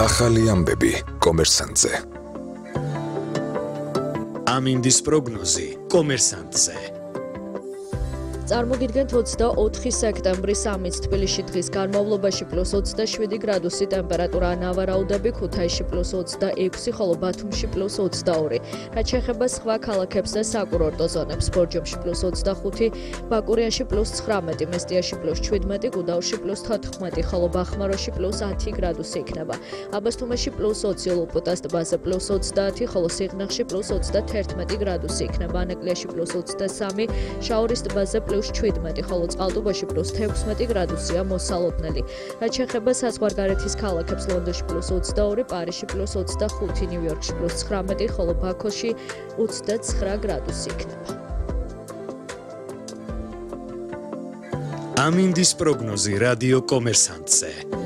ახალი ამბები კომერსანტზე. ამინდის პროგნოზი კომერსანტზე. წარმოგიდგენთ 24 სექტემბრის ამით თბილისში დღის განმავლობაში +27 გრადუსი ტემპერატურა, ნავარაუდები ქუთაისში +26, ხოლო ბათუმში +22. რაც შეეხება სხვა ქალაქებს და საკურორტო ზონებს, ბორჯომში +25, ბაკურიანში +19, მესტიაში +17, გუდაურში +14, ხოლო ბახმაროში +10 გრადუსი იქნება. აბასთუმანში +20, ლოპოტას ტბაზე +30, ხოლო სიღნაღში +31 გრადუსი იქნება. ანაკლიაში +23, შაორის ტბაზე +17, ხოლო წყალტუბოში +16 გრადუსია მოსალოდნელი. რაც შეეხება საზღვარგარეთის ქალაქებს, ლონდონში +22, პარიზში +25, ნიუ-იორკში +19, ხოლო ბაქოში 29 გრადუსი იქნება. ამინდის პროგნოზი რადიო კომერსანტზე.